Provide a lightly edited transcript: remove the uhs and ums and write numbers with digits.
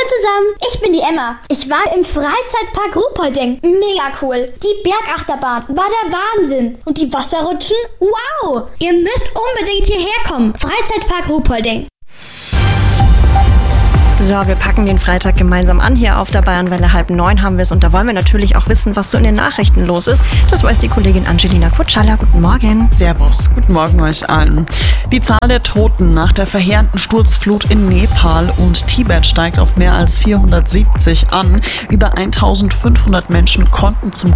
zusammen, ich bin die Emma. Ich war im Freizeitpark Ruhpolding. Mega cool. Die Bergachterbahn war der Wahnsinn. Und die Wasserrutschen? Wow! Ihr müsst unbedingt hierher kommen. Freizeitpark Ruhpolding. So, wir packen den Freitag gemeinsam an. Hier auf der Bayernwelle 8:30 haben wir es. Und da wollen wir natürlich auch wissen, was so in den Nachrichten los ist. Das weiß die Kollegin Angelina Kutschalla. Guten Morgen. Servus, guten Morgen euch allen. Die Zahl der Toten nach der verheerenden Sturzflut in Nepal und Tibet steigt auf mehr als 470 an. Über 1500 Menschen konnten zum